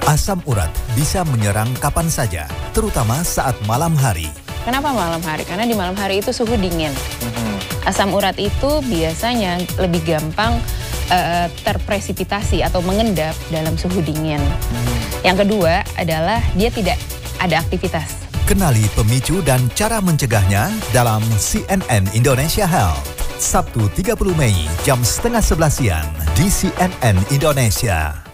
Asam urat bisa menyerang kapan saja, terutama saat malam hari. Kenapa malam hari? Karena di malam hari itu suhu dingin. Asam urat itu biasanya lebih gampang terpresipitasi atau mengendap dalam suhu dingin. Yang kedua adalah dia tidak ada aktivitas. Kenali pemicu dan cara mencegahnya dalam CNN Indonesia Health. Sabtu 30 Mei jam 10:30 siang di CNN Indonesia.